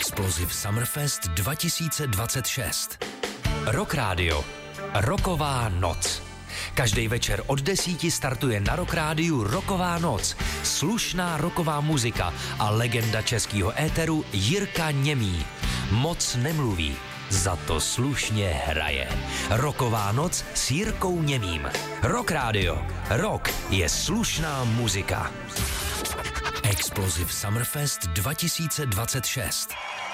Explosive Summerfest 2026. Rock Radio. Roková noc. Každý večer od 10 startuje na Rock Rádiu Roková noc. Slušná roková muzika a legenda českého éteru Jirka Němý. Moc nemluví, za to slušně hraje. Roková noc s Jirkou Němým. Rock Radio. Rock je slušná muzika. Explosive Summerfest 2026.